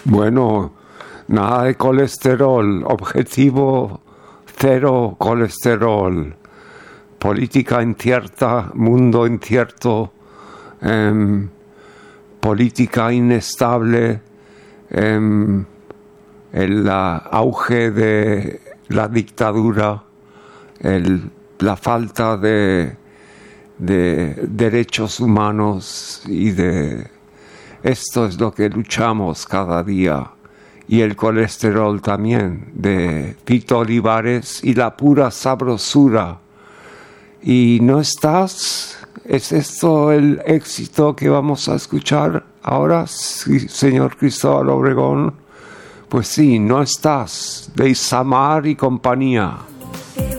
Bueno, nada de colesterol, objetivo cero colesterol, política incierta, mundo incierto, política inestable, el auge de la dictadura, la falta de derechos humanos, y de esto es lo que luchamos cada día. Y el colesterol también, de Pito Olivares y la pura sabrosura. ¿Y no estás? ¿Es esto el éxito que vamos a escuchar ahora, sí, señor Cristóbal Obregón? Pues sí, no estás, de Isamar y compañía.